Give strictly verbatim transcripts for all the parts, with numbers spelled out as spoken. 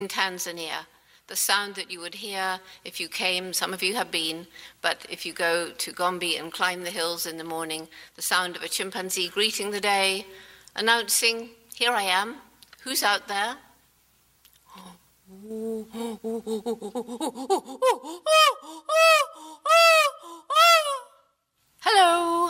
In Tanzania, the sound that you would hear if you came, some of you have been, but if you go to Gombe and climb the hills in the morning, the sound of a chimpanzee greeting the day, announcing, here I am, who's out there? Hello.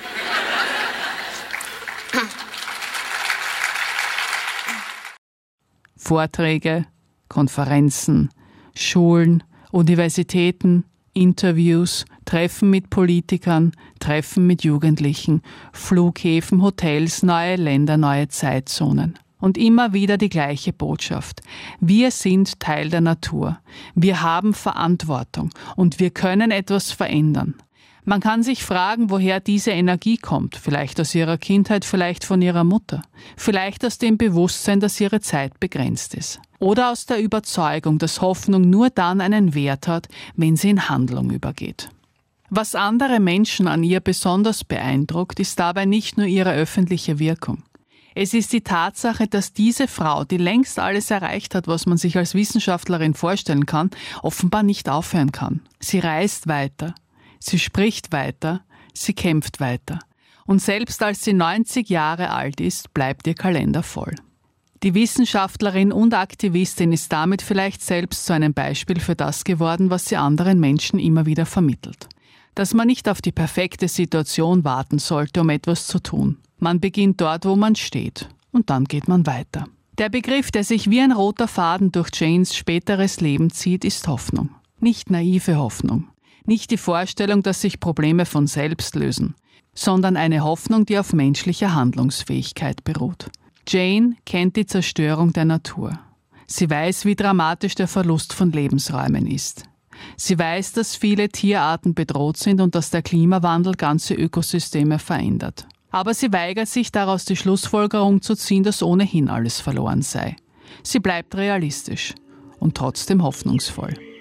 Vorträge, Konferenzen, Schulen, Universitäten, Interviews, Treffen mit Politikern, Treffen mit Jugendlichen, Flughäfen, Hotels, neue Länder, neue Zeitzonen. Und immer wieder die gleiche Botschaft. Wir sind Teil der Natur. Wir haben Verantwortung und wir können etwas verändern. Man kann sich fragen, woher diese Energie kommt. Vielleicht aus ihrer Kindheit, vielleicht von ihrer Mutter. Vielleicht aus dem Bewusstsein, dass ihre Zeit begrenzt ist. Oder aus der Überzeugung, dass Hoffnung nur dann einen Wert hat, wenn sie in Handlung übergeht. Was andere Menschen an ihr besonders beeindruckt, ist dabei nicht nur ihre öffentliche Wirkung. Es ist die Tatsache, dass diese Frau, die längst alles erreicht hat, was man sich als Wissenschaftlerin vorstellen kann, offenbar nicht aufhören kann. Sie reist weiter. Sie spricht weiter, sie kämpft weiter. Und selbst als sie neunzig Jahre alt ist, bleibt ihr Kalender voll. Die Wissenschaftlerin und Aktivistin ist damit vielleicht selbst zu einem Beispiel für das geworden, was sie anderen Menschen immer wieder vermittelt. Dass man nicht auf die perfekte Situation warten sollte, um etwas zu tun. Man beginnt dort, wo man steht. Und dann geht man weiter. Der Begriff, der sich wie ein roter Faden durch Janes späteres Leben zieht, ist Hoffnung. Nicht naive Hoffnung. Nicht die Vorstellung, dass sich Probleme von selbst lösen, sondern eine Hoffnung, die auf menschlicher Handlungsfähigkeit beruht. Jane kennt die Zerstörung der Natur. Sie weiß, wie dramatisch der Verlust von Lebensräumen ist. Sie weiß, dass viele Tierarten bedroht sind und dass der Klimawandel ganze Ökosysteme verändert. Aber sie weigert sich, daraus die Schlussfolgerung zu ziehen, dass ohnehin alles verloren sei. Sie bleibt realistisch und trotzdem hoffnungsvoll.